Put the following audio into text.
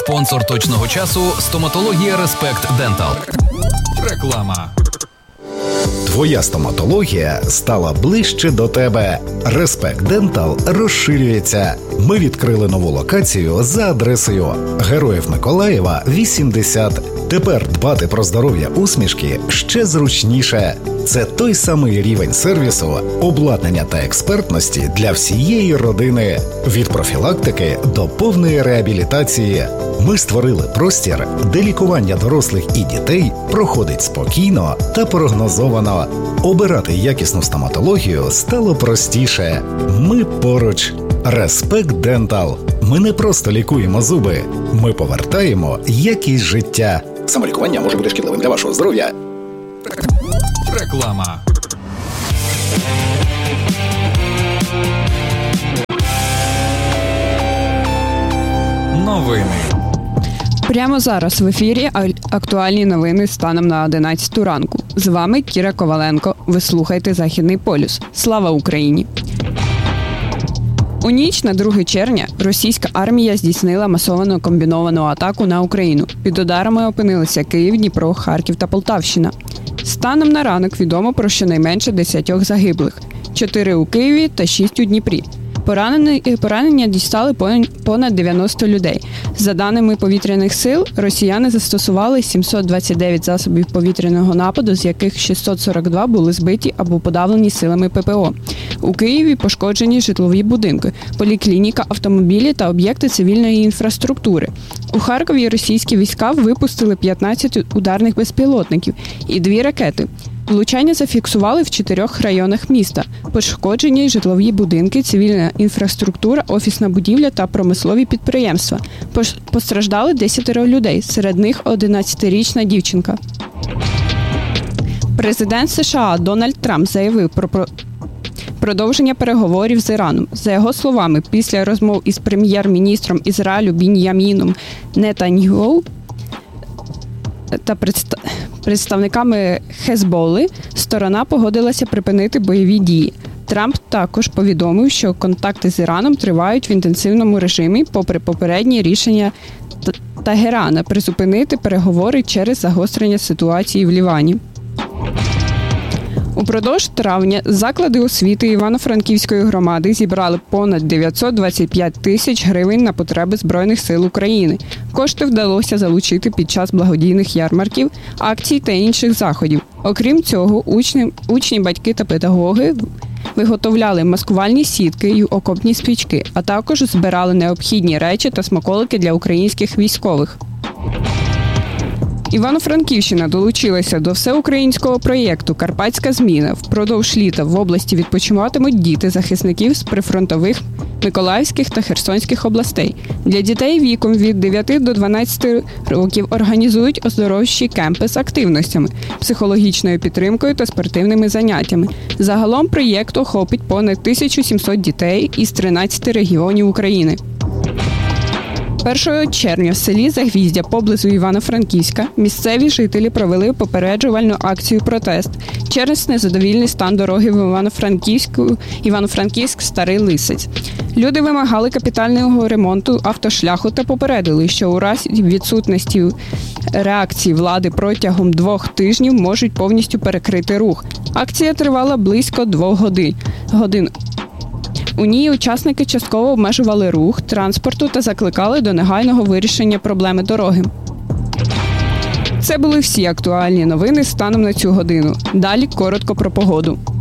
Спонсор точного часу – стоматологія Респект Дентал. Реклама. Твоя стоматологія стала ближче до тебе. Респект Дентал розширюється. Ми відкрили нову локацію за адресою Героїв Миколаєва, 80. Тепер дбати про здоров'я усмішки ще зручніше. Це той самий рівень сервісу, обладнання та експертності для всієї родини. Від профілактики до повної реабілітації. Ми створили простір, де лікування дорослих і дітей проходить спокійно та прогнозовано. Обирати якісну стоматологію стало простіше. Ми поруч. Респект Дентал. Ми не просто лікуємо зуби. Ми повертаємо якість життя. Самолікування може бути шкідливим для вашого здоров'я. Реклама. Новини. Прямо зараз в ефірі актуальні новини станом на 11 ранку. З вами Кіра Коваленко. Ви слухаєте Західний полюс. Слава Україні! У ніч на 2 червня російська армія здійснила масовану комбіновану атаку на Україну. Під ударами опинилися Київ, Дніпро, Харків та Полтавщина. Станом на ранок відомо про щонайменше 10 загиблих. 4 у Києві та 6 у Дніпрі. Поранення дістали понад 90 людей. За даними повітряних сил, росіяни застосували 729 засобів повітряного нападу, з яких 642 були збиті або подавлені силами ППО. У Києві пошкоджені житлові будинки, поліклініка, автомобілі та об'єкти цивільної інфраструктури. У Харкові російські війська випустили 15 ударних безпілотників і 2 ракети. Влучання зафіксували в 4 районах міста. Пошкоджені житлові будинки, цивільна інфраструктура, офісна будівля та промислові підприємства. Постраждали 10 людей, серед них 11-річна дівчинка. Президент США Дональд Трамп заявив про продовження переговорів з Іраном. За його словами, після розмов із прем'єр-міністром Ізраїлю Бін'яміном Нетаньяху та представниками Хезболли, сторона погодилася припинити бойові дії. Трамп також повідомив, що контакти з Іраном тривають в інтенсивному режимі, попри попередні рішення Тегерана призупинити переговори через загострення ситуації в Лівані. Упродовж травня заклади освіти Івано-Франківської громади зібрали понад 925 тисяч гривень на потреби Збройних сил України. Кошти вдалося залучити під час благодійних ярмарків, акцій та інших заходів. Окрім цього, учні, батьки та педагоги виготовляли маскувальні сітки й окопні свічки, а також збирали необхідні речі та смаколики для українських військових. Івано-Франківщина долучилася до всеукраїнського проєкту «Карпатська зміна». Впродовж літа в області відпочиватимуть діти захисників з прифронтових Миколаївських та Херсонських областей. Для дітей віком від 9 до 12 років організують оздоровчі кемпи з активностями, психологічною підтримкою та спортивними заняттями. Загалом проєкт охопить понад 1700 дітей із 13 регіонів України. 1 червня в селі Загвіздя поблизу Івано-Франківська місцеві жителі провели попереджувальну акцію «Протест» через незадовільний стан дороги в Івано-Франківськ-Старий Лисець. Люди вимагали капітального ремонту автошляху та попередили, що у разі відсутності реакції влади протягом 2 тижнів можуть повністю перекрити рух. Акція тривала близько 2 годин. У ній учасники частково обмежували рух транспорту та закликали до негайного вирішення проблеми дороги. Це були всі актуальні новини станом на цю годину. Далі коротко про погоду.